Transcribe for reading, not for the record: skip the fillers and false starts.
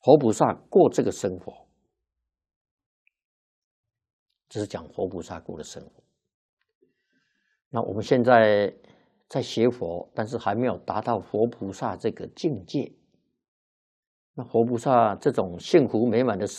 佛菩萨过这个生活，这是讲佛菩萨过的生活。那我们现在在学佛，但是还没有达到佛菩萨这个境界。那佛菩萨这种幸福美满的